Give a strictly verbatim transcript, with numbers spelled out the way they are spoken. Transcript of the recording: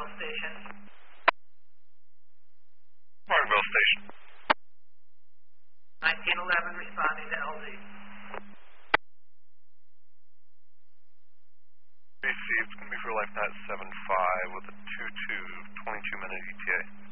Martinville Station. Martinville Station. nineteen eleven responding to L Z. B C, it's going to be for LifeNet seven five with a two two, twenty-two minute E T A.